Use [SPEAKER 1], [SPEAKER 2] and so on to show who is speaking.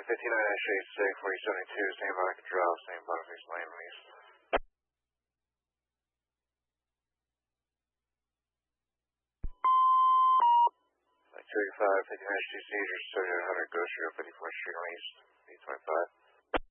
[SPEAKER 1] 59-86, 4072, stand by control, stand by face lane release. 285, 59-2 seizures, 700 Ghost Road, 54th Street East, 825.